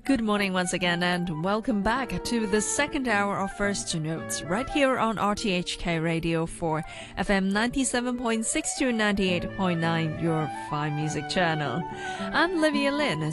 Good morning once again and welcome back to the second hour of First Notes right here on RTHK Radio for FM 97.6 to 98.9, your fine music channel. I'm Livia Lin,